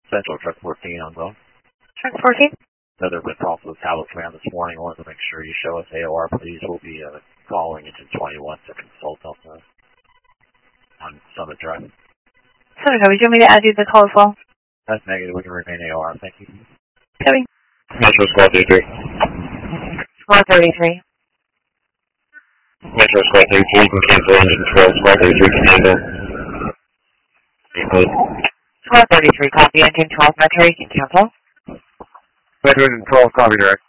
Central Truck 14 on phone. Truck 14? Another withdrawal for the tablet command this morning. I wanted to make sure you show us AOR, please. We'll be calling engine 21 to consult on Summit Drive. Summit Drive, would you want me to add you to the call as well? That's negative. We can remain AOR. Thank you. Copy. Metro Squad 33. Squad 33. Metro Squad 33, you can cancel engine 12. Squad 33, can handle. Squad 33, copy engine 12, Metro, you can cancel. Metro engine 12, copy direct.